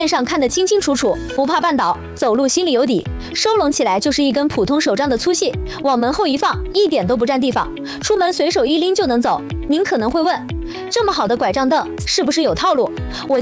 面上看得清清楚楚，不怕绊倒，走路心里有底。收拢起来就是一根普通手杖的粗细，往门后一放，一点都不占地方，出门随手一拎就能走。您可能会问，这么好的拐杖凳是不是有套路？